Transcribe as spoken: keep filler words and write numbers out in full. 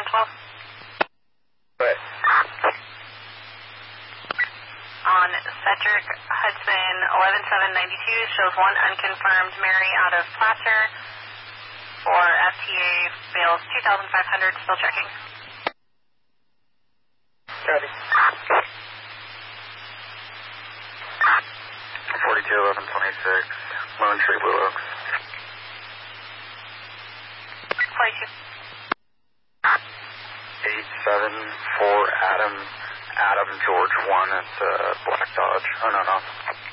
twelve. But On Cedric Hudson, eleven seven ninety-two, shows one unconfirmed Mary out of Placer. For F T A, fails two thousand five hundred, still checking. Copy. forty-two eleven twenty-six, Lone Tree Blue Oaks. forty-two. eight seven four Adam, Adam George one, it's uh, Black Dodge, oh no no.